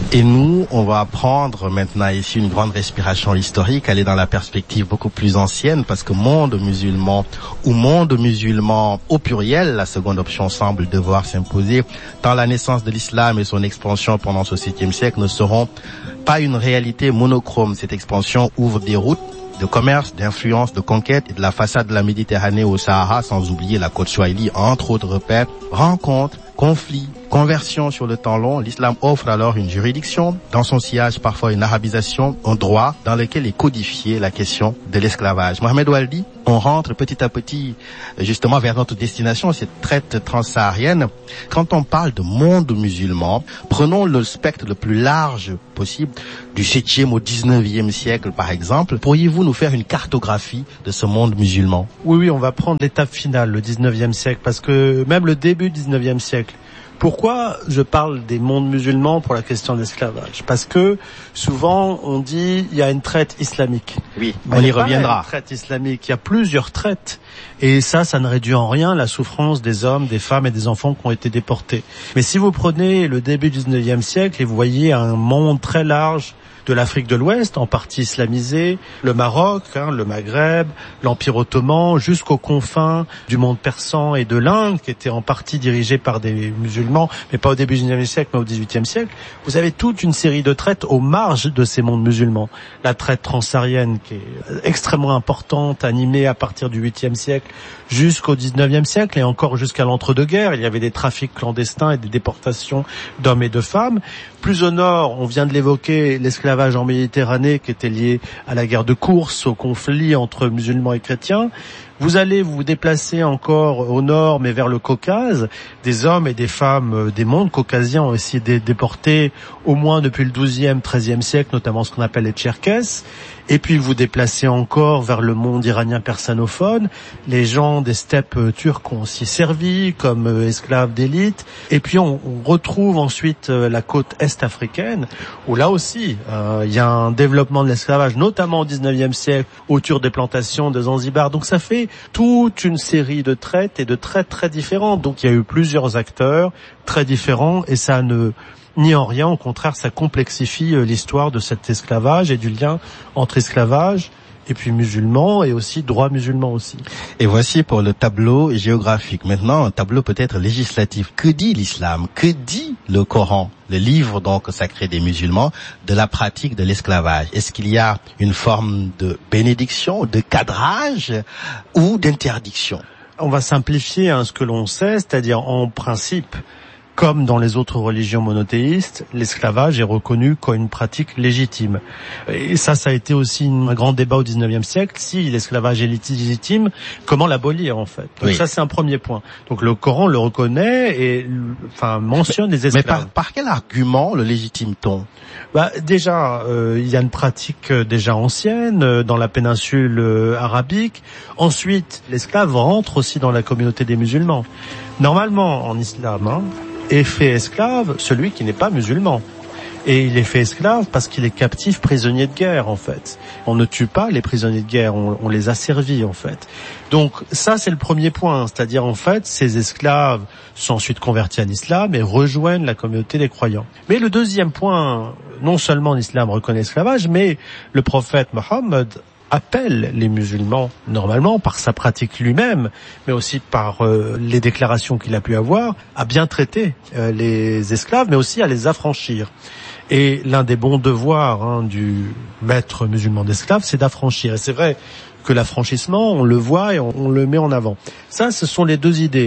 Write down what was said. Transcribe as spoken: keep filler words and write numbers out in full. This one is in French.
Et nous, on va prendre maintenant ici une grande respiration historique, aller dans la perspective beaucoup plus ancienne, parce que monde musulman ou monde musulman au pluriel, la seconde option semble devoir s'imposer, tant la naissance de l'islam et son expansion pendant ce septième siècle ne seront pas une réalité monochrome. Cette expansion ouvre des routes de commerce, d'influence, de conquête et de la façade de la Méditerranée au Sahara, sans oublier la côte Swahili, entre autres repères, rencontres, conflits, conversion sur le temps long. L'islam offre alors une juridiction, dans son sillage parfois une arabisation, un droit dans lequel est codifiée la question de l'esclavage. Mohamed Waldi, on rentre petit à petit justement vers notre destination, cette traite transsaharienne. Quand on parle de monde musulman, prenons le spectre le plus large possible, du septième au dix-neuvième siècle par exemple. Pourriez-vous nous faire une cartographie de ce monde musulman? Oui, oui, on va prendre l'étape finale, le dix-neuvième siècle, parce que même le début du dix-neuvième siècle. Pourquoi je parle des mondes musulmans pour la question de l'esclavage? Parce que souvent on dit il y a une traite islamique. Oui, ben, on y reviendra. Une traite islamique, il y a plusieurs traites. Et ça, ça ne réduit en rien la souffrance des hommes, des femmes et des enfants qui ont été déportés. Mais si vous prenez le début du dix-neuvième siècle et vous voyez un monde très large de l'Afrique de l'Ouest, en partie islamisée, le Maroc, hein, le Maghreb, l'Empire ottoman, jusqu'aux confins du monde persan et de l'Inde, qui était en partie dirigé par des musulmans, mais pas au début du dix-neuvième siècle, mais au dix-huitième siècle. Vous avez toute une série de traites aux marges de ces mondes musulmans. La traite transsaharienne, qui est extrêmement importante, animée à partir du huitième siècle jusqu'au dix-neuvième siècle, et encore jusqu'à l'entre-deux-guerres. Il y avait des trafics clandestins et des déportations d'hommes et de femmes. Plus au nord, on vient de l'évoquer, l'esclavage en Méditerranée qui était lié à la guerre de course, au conflit entre musulmans et chrétiens. Vous allez vous déplacer encore au nord, mais vers le Caucase. Des hommes et des femmes des mondes caucasiens ont essayé de déporter au moins depuis le douzième, treizième siècle, notamment ce qu'on appelle les Tcherkesses. Et puis vous déplacez encore vers le monde iranien persanophone. Les gens des steppes turques ont aussi servi comme esclaves d'élite. Et puis on, on retrouve ensuite la côte est africaine, où là aussi euh, il y a un développement de l'esclavage, notamment au dix-neuvième siècle, autour des plantations de Zanzibar. Donc ça fait toute une série de traites et de traites très différentes. Donc il y a eu plusieurs acteurs très différents et ça ne nie en rien, au contraire, ça complexifie l'histoire de cet esclavage et du lien entre esclavage et puis musulman et aussi droit musulman aussi. Et voici pour le tableau géographique. Maintenant, un tableau peut-être législatif. Que dit l'islam? Que dit le Coran, le livre donc sacré des musulmans, de la pratique de l'esclavage? Est-ce qu'il y a une forme de bénédiction, de cadrage ou d'interdiction? On va simplifier hein, ce que l'on sait, c'est-à-dire en principe, comme dans les autres religions monothéistes, l'esclavage est reconnu comme une pratique légitime. Et ça, ça a été aussi un grand débat au dix-neuvième siècle. Si l'esclavage est légitime, comment l'abolir en fait? Donc oui. Ça, c'est un premier point. Donc le Coran le reconnaît et enfin mentionne les esclaves. Mais par, par quel argument le légitime-t-on? Bah, déjà, euh, il y a une pratique déjà ancienne euh, dans la péninsule euh, arabique. Ensuite, l'esclave rentre aussi dans la communauté des musulmans. Normalement, en islam, hein, est fait esclave celui qui n'est pas musulman. Et il est fait esclave parce qu'il est captif, prisonnier de guerre, en fait. On ne tue pas les prisonniers de guerre, on, on les a servis, en fait. Donc, ça, c'est le premier point. C'est-à-dire, en fait, ces esclaves sont ensuite convertis à l'islam et rejoignent la communauté des croyants. Mais le deuxième point, non seulement l'islam reconnaît l'esclavage, mais le prophète Mohammed appelle les musulmans, normalement, par sa pratique lui-même, mais aussi par euh, les déclarations qu'il a pu avoir, à bien traiter euh, les esclaves, mais aussi à les affranchir. Et l'un des bons devoirs hein, du maître musulman d'esclaves, c'est d'affranchir. Et c'est vrai que l'affranchissement, on le voit et on, on le met en avant. Ça, ce sont les deux idées.